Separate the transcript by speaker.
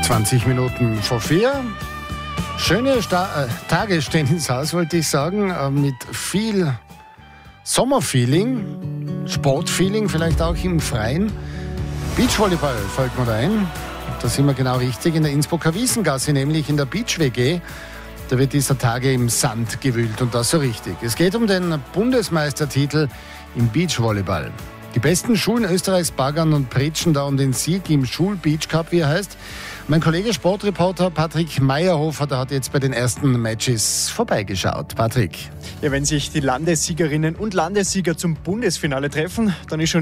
Speaker 1: 20 Minuten vor 4. Schöne Tage stehen ins Haus, wollte ich sagen, mit viel Sommerfeeling, Sportfeeling, vielleicht auch im Freien. Beachvolleyball folgt mir da ein. Da sind wir genau richtig in der Innsbrucker Wiesengasse, nämlich in der Beach-WG. Da wird dieser Tage im Sand gewühlt und das so richtig. Es geht um den Bundesmeistertitel im Beachvolleyball. Die besten Schulen Österreichs baggern und pritschen da um den Sieg im Schul-Beach-Cup, wie er heißt. Mein Kollege Sportreporter Patrick Meyerhofer, der hat jetzt bei den ersten Matches vorbeigeschaut. Patrick.
Speaker 2: Ja, wenn sich die Landessiegerinnen und Landessieger zum Bundesfinale treffen, dann ist schon